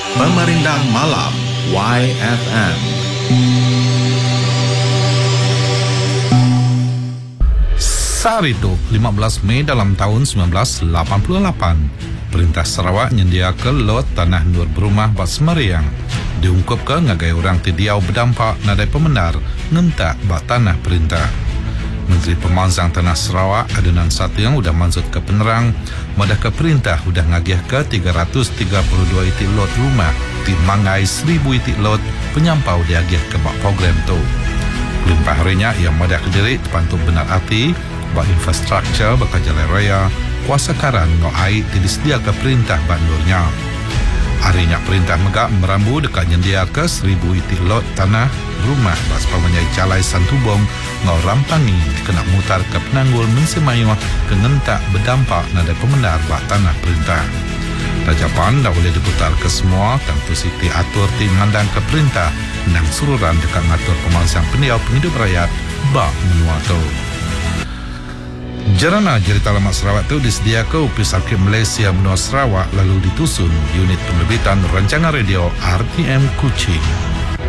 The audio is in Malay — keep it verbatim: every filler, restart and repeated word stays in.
Pemerintah Malam Y F M. Sehari itu, lima belas Mei dalam tahun sembilan belas lapan puluh lapan, Perintah Sarawak menyediakan lot tanah nur berumah bak Semeriang. Diungkap ke ngagai orang tidiau berdampak nadai pemenar ngentak bak tanah perintah. Menteri Pemansang Tanah Sarawak Adenan Satu yang sudah mansut ke penerang, madah ke perintah sudah ngagih ke tiga ratus tiga puluh dua itik lot rumah di Mangai seribu itik lot penyampau diagih ke bak program tu. Limpah harinya ia madah ke diri terpantuk benar hati bak infrastruktur bak jalan raya kuasa karan ngau air disedia ke perintah bandurnya. Harinya perintah megak merambu dekat nyendia ke seribu itik lot tanah rumah bak sepamanyai calai Santubong ngau rampangi kena mutar ke penanggul mensemayuh ke ngentak berdampak nada pemenar bak tanah perintah. Rajapan dah boleh diputar ke semua tentu siti atur tim mandang ke perintah nang sururan dekat ngatur pemansang pendiau penghidup rakyat bak menua tu. Jarana Cerita Lemak Sarawak itu disediakan Opis Arkiv Malaysia Menua Sarawak lalu ditusun unit penerbitan rancangan radio R T M Kuching.